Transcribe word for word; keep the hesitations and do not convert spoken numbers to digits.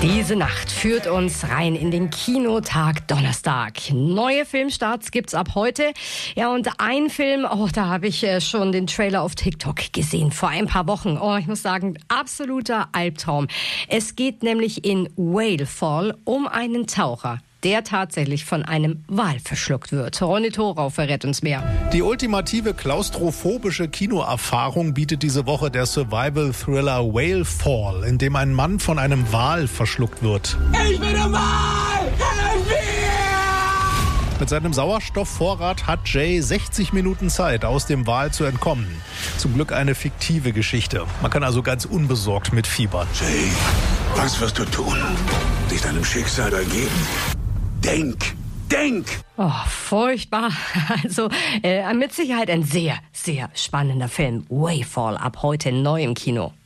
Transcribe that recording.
Diese Nacht führt uns rein in den Kinotag Donnerstag. Neue Filmstarts gibt's ab heute. Ja, und ein Film, oh, da habe ich äh, schon den Trailer auf TikTok gesehen, vor ein paar Wochen. Oh, ich muss sagen, absoluter Albtraum. Es geht nämlich in Whale Fall um einen Taucher, der tatsächlich von einem Wal verschluckt wird. Ronny Thorau verrät uns mehr. Die ultimative klaustrophobische Kinoerfahrung bietet diese Woche der Survival-Thriller Whale Fall, in dem ein Mann von einem Wal verschluckt wird. Ich bin ein Wal! Helf mir! Mit seinem Sauerstoffvorrat hat Jay sechzig Minuten Zeit, aus dem Wal zu entkommen. Zum Glück eine fiktive Geschichte. Man kann also ganz unbesorgt mitfiebern. Jay, was wirst du tun? Dich deinem Schicksal ergeben? Denk, denk! Oh, furchtbar. Also äh, mit Sicherheit ein sehr, sehr spannender Film. Whale Fall ab heute neu im Kino.